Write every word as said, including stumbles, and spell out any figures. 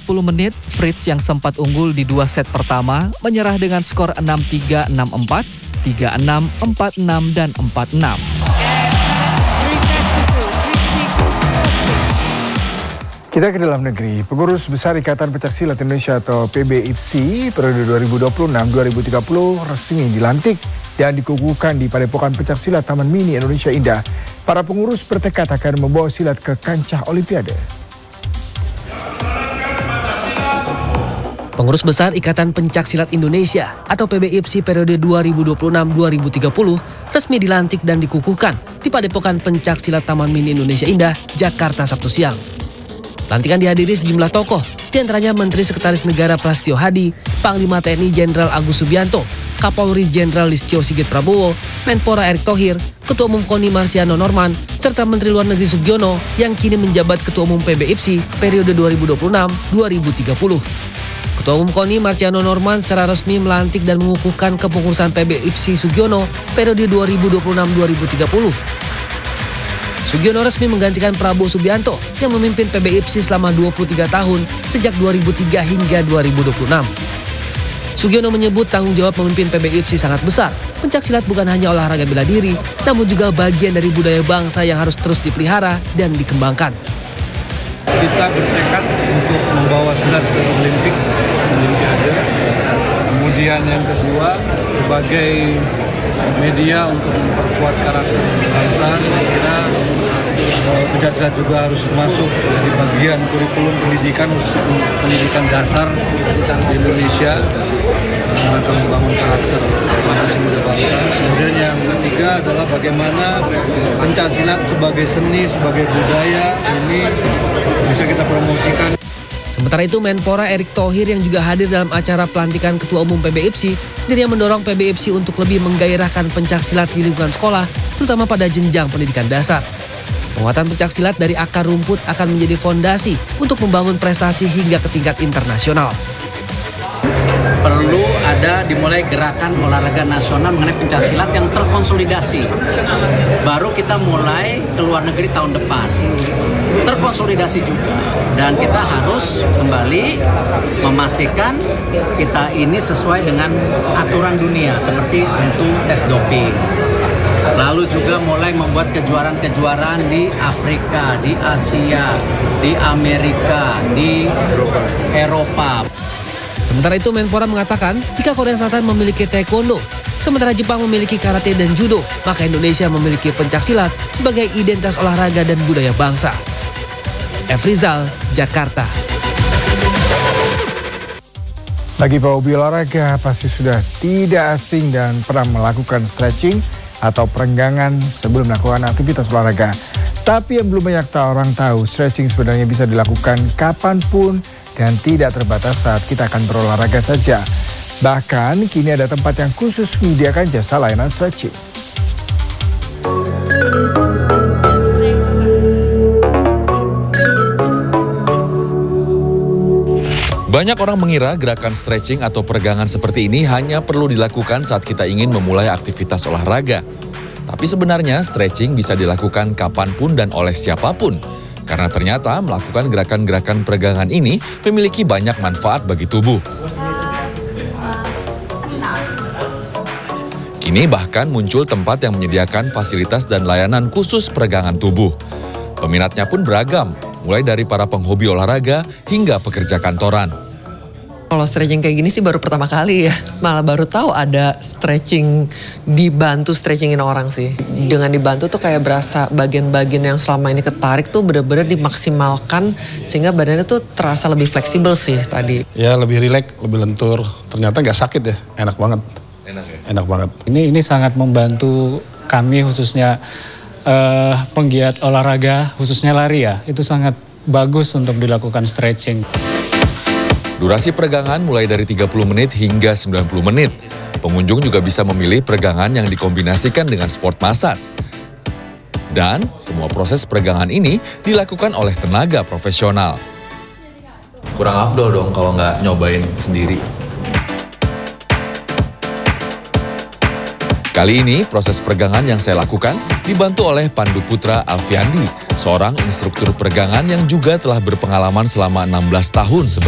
puluh menit, Fritz yang sempat unggul di dua set pertama menyerah dengan skor enam tiga, enam empat, tiga enam, empat enam, dan empat enam. Kita ke dalam negeri. Pengurus Besar Ikatan Pencaksilat Indonesia atau P B I P S I periode dua ribu dua puluh enam sampai dua ribu tiga puluh resmi dilantik dan dikukuhkan di Padepokan Pencaksilat Taman Mini Indonesia Indah. Para pengurus bertekad akan membawa silat ke kancah Olimpiade. Pengurus Besar Ikatan Pencaksilat Indonesia atau P B I P S I periode dua ribu dua puluh enam sampai dua ribu tiga puluh resmi dilantik dan dikukuhkan di Padepokan Pencaksilat Taman Mini Indonesia Indah, Jakarta Sabtu siang. Pelantikan dihadiri sejumlah tokoh, diantaranya Menteri Sekretaris Negara Prasetyo Hadi, Panglima T N I Jenderal Agus Subianto, Kapolri Jenderal Listio Sigit Prabowo, Menpora Erick Thohir, Ketua Umum KONI Marciano Norman, serta Menteri Luar Negeri Sugiono yang kini menjabat Ketua Umum P B I P S I periode dua ribu dua puluh enam sampai dua ribu tiga puluh. Ketua Umum KONI Marciano Norman secara resmi melantik dan mengukuhkan kepengurusan P B I P S I Sugiono periode dua ribu dua puluh enam sampai dua ribu tiga puluh. Sugiono resmi menggantikan Prabowo Subianto yang memimpin P B I P S I selama dua puluh tiga tahun sejak dua ribu tiga hingga dua ribu dua puluh enam. Sugiono menyebut tanggung jawab memimpin P B I P S I sangat besar. Pencaksilat bukan hanya olahraga bela diri, namun juga bagian dari budaya bangsa yang harus terus dipelihara dan dikembangkan. Kita bertekad untuk membawa silat ke Olimpik, Olimpiade. Kemudian yang kedua, sebagai media untuk memperkuat karakter bangsa, saya kira pencaksilat juga harus masuk dari bagian kurikulum pendidikan, khusus pendidikan dasar di Indonesia, untuk membangun karakter generasi muda bangsa. Kemudian yang ketiga adalah bagaimana pencaksilat sebagai seni, sebagai budaya ini bisa kita promosikan. Sementara itu, Menpora Erick Thohir yang juga hadir dalam acara pelantikan Ketua Umum P B I P S I, dirinya mendorong P B I P S I untuk lebih menggairahkan pencaksilat di lingkungan sekolah, terutama pada jenjang pendidikan dasar. Penguatan pencaksilat dari akar rumput akan menjadi fondasi untuk membangun prestasi hingga ke tingkat internasional. Perlu ada dimulai gerakan olahraga nasional mengenai pencaksilat yang terkonsolidasi. Baru kita mulai ke luar negeri tahun depan. Terkonsolidasi juga. Dan kita harus kembali memastikan kita ini sesuai dengan aturan dunia seperti untuk tes doping. Lalu juga mulai membuat kejuaraan-kejuaraan di Afrika, di Asia, di Amerika, di Eropa. Sementara itu, Menpora mengatakan jika Korea Selatan memiliki taekwondo, sementara Jepang memiliki karate dan judo, maka Indonesia memiliki pencaksilat sebagai identitas olahraga dan budaya bangsa. F. Rizal, Jakarta. Bagi pehobi olahraga pasti sudah tidak asing dan pernah melakukan stretching atau perenggangan sebelum melakukan aktivitas olahraga. Tapi yang belum banyak orang tahu, stretching sebenarnya bisa dilakukan kapanpun dan tidak terbatas saat kita akan berolahraga saja. Bahkan kini ada tempat yang khusus menyediakan jasa layanan stretching. Banyak orang mengira gerakan stretching atau peregangan seperti ini hanya perlu dilakukan saat kita ingin memulai aktivitas olahraga. Tapi sebenarnya stretching bisa dilakukan kapanpun dan oleh siapapun. Karena ternyata melakukan gerakan-gerakan peregangan ini memiliki banyak manfaat bagi tubuh. Kini bahkan muncul tempat yang menyediakan fasilitas dan layanan khusus peregangan tubuh. Peminatnya pun beragam, mulai dari para penghobi olahraga hingga pekerja kantoran. Kalau stretching kayak gini sih baru pertama kali ya. Malah baru tahu ada stretching, dibantu stretchingin orang sih. Dengan dibantu tuh kayak berasa bagian-bagian yang selama ini ketarik tuh bener-bener dimaksimalkan. Sehingga badannya tuh terasa lebih fleksibel sih tadi. Ya lebih rileks, lebih lentur. Ternyata nggak sakit ya, enak banget. Enak ya? Enak banget. Ini, ini sangat membantu kami khususnya uh, penggiat olahraga, khususnya lari ya. Itu sangat bagus untuk dilakukan stretching. Durasi peregangan mulai dari tiga puluh menit hingga sembilan puluh menit. Pengunjung juga bisa memilih peregangan yang dikombinasikan dengan sport massage. Dan semua proses peregangan ini dilakukan oleh tenaga profesional. Kurang afdol dong kalau nggak nyobain sendiri. Kali ini proses peregangan yang saya lakukan dibantu oleh Pandu Putra Alfiandi, seorang instruktur peregangan yang juga telah berpengalaman selama enam belas tahun sebagai